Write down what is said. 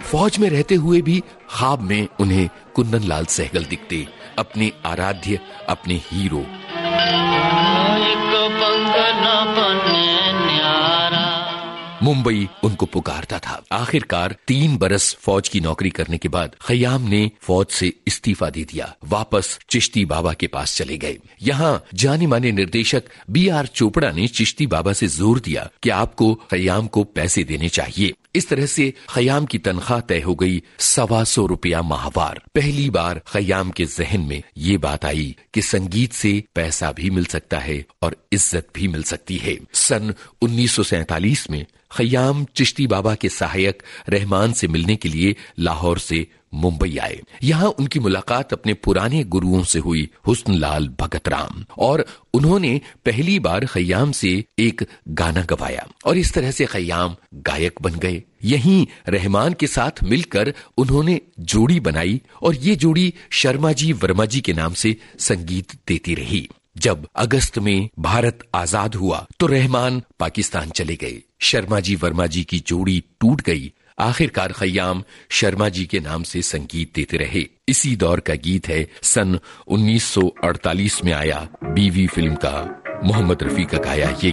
फौज में रहते हुए भी ख्वाब में उन्हें कुंदन लाल सहगल दिखते, अपने आराध्य, अपने हीरो। मुंबई उनको पुकारता था। आखिरकार 3 बरस फौज की नौकरी करने के बाद खयाम ने फौज से इस्तीफा दे दिया, वापस चिश्ती बाबा के पास चले गए। यहाँ जाने माने निर्देशक B.R. चोपड़ा ने चिश्ती बाबा से जोर दिया कि आपको खयाम को पैसे देने चाहिए। इस तरह से खयाम की तनख्वाह तय हो गई 125 रुपया माहवार। पहली बार खयाम के जहन में ये बात आई कि संगीत से पैसा भी मिल सकता है और इज्जत भी मिल सकती है। सन 1947 में खयाम चिश्ती बाबा के सहायक रहमान से मिलने के लिए लाहौर से मुंबई आए। यहाँ उनकी मुलाकात अपने पुराने गुरुओं से हुई, हुस्नलाल भगत राम, और उन्होंने पहली बार खयाम से एक गाना गवाया और इस तरह से खयाम गायक बन गए। यहीं रहमान के साथ मिलकर उन्होंने जोड़ी बनाई और ये जोड़ी शर्मा जी वर्मा जी के नाम से संगीत देती रही। जब अगस्त में भारत आजाद हुआ तो रहमान पाकिस्तान चले गए, शर्मा जी वर्मा जी की जोड़ी टूट गई। आखिरकार खयाम शर्मा जी के नाम से संगीत देते रहे। इसी दौर का गीत है सन 1948 में आया बीवी फिल्म का, मोहम्मद रफी का गाया ये